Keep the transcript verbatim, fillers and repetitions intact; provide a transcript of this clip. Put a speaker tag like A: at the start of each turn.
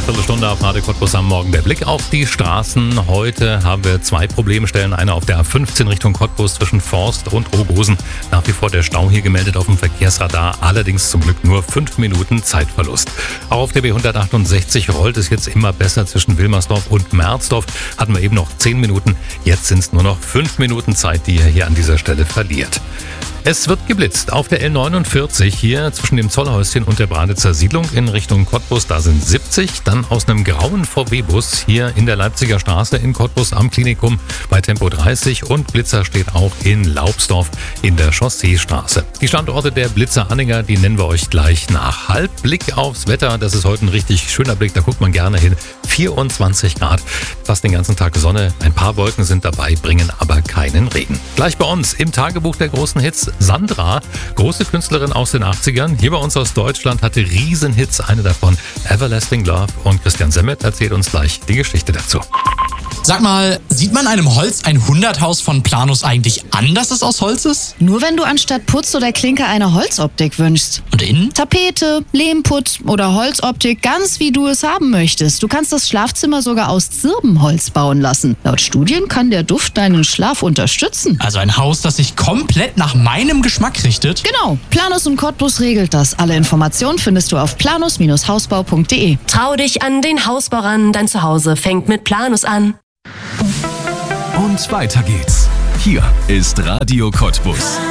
A: Viertelstunde auf Radio Cottbus am Morgen. Der Blick auf die Straßen. Heute haben wir zwei Problemstellen. Eine auf der A fünfzehn Richtung Cottbus zwischen Forst und Rogosen. Nach wie vor der Stau hier gemeldet auf dem Verkehrsradar. Allerdings zum Glück nur fünf Minuten Zeitverlust. Auch auf der B hundertachtundsechzig rollt es jetzt immer besser zwischen Wilmersdorf und Merzdorf. Hatten wir eben noch zehn Minuten. Jetzt sind es nur noch fünf Minuten Zeit, die ihr hier an dieser Stelle verliert. Es wird geblitzt auf der L neunundvierzig hier zwischen dem Zollhäuschen und der Braditzer Siedlung in Richtung Cottbus. Da sind siebzig. Dann aus einem grauen V W-Bus hier in der Leipziger Straße in Cottbus am Klinikum bei Tempo dreißig. Und Blitzer steht auch in Laubsdorf in der Chausseestraße. Die Standorte der Blitzer-Anhänger, die nennen wir euch gleich nach. Halbblick aufs Wetter. Das ist heute ein richtig schöner Blick. Da guckt man gerne hin. vierundzwanzig Grad. Fast den ganzen Tag Sonne. Ein paar Wolken sind dabei, bringen aber keinen Regen. Gleich bei uns im Tagebuch der großen Hits. Sandra, große Künstlerin aus den achtzigern, hier bei uns aus Deutschland, hatte Riesenhits, eine davon Everlasting Love, und Christian Semmet erzählt uns gleich die Geschichte dazu.
B: Sag mal, sieht man einem Holz ein Hunderthaus von Planus eigentlich an, dass es aus Holz ist?
C: Nur wenn du anstatt Putz oder Klinker eine Holzoptik wünschst.
B: Und innen?
C: Tapete, Lehmputz oder Holzoptik, ganz wie du es haben möchtest. Du kannst das Schlafzimmer sogar aus Zirbenholz bauen lassen. Laut Studien kann der Duft deinen Schlaf unterstützen.
B: Also ein Haus, das sich komplett nach meinem Geschmack richtet?
C: Genau, Planus und Cottbus regelt das. Alle Informationen findest du auf planus Hausbau punkt de.
D: Trau dich an den Hausbau ran, dein Zuhause fängt mit Planus an.
E: Und weiter geht's. Hier ist Radio Cottbus.